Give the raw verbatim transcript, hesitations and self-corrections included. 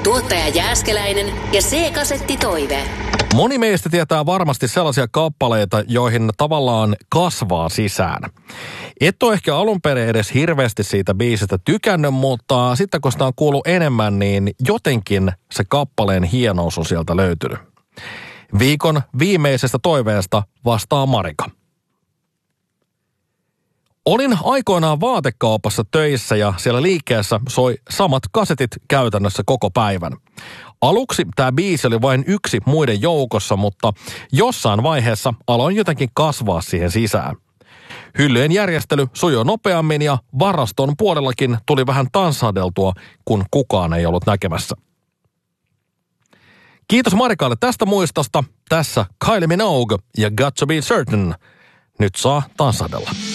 Tuottaja Jääskeläinen ja C-kasetti Toive. Moni meistä tietää varmasti sellaisia kappaleita, joihin tavallaan kasvaa sisään. Et ole ehkä alun perin edes hirveästi siitä biisistä tykännyt, mutta sitten kun sitä on kuullut enemmän, niin jotenkin se kappaleen hienous on sieltä löytynyt. Viikon viimeisestä toiveesta vastaa Marika. Olin aikoinaan vaatekaupassa töissä ja siellä liikkeessä soi samat kasetit käytännössä koko päivän. Aluksi tämä biisi oli vain yksi muiden joukossa, mutta jossain vaiheessa aloin jotenkin kasvaa siihen sisään. Hyllyjen järjestely sujui nopeammin ja varaston puolellakin tuli vähän tanssahdeltua, kun kukaan ei ollut näkemässä. Kiitos Marikalle tästä muistosta. Tässä Kylie Minogue ja Got to Be Certain. Nyt saa tanssahdella.